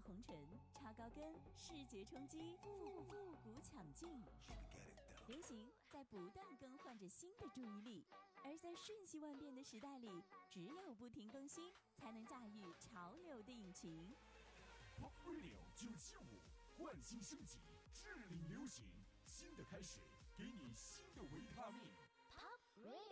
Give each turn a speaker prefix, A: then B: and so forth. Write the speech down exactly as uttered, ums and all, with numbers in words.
A: 红尘，超高跟，视觉冲击，复复古抢镜。流行在不断更换着新的注意力，而在瞬息万变的时代里，只有不停更新，才能驾驭潮流的引擎。
B: Pop Radio 九七五，焕新升级，致力流行，新的开始，给你新的维他命。
C: Pop Radio。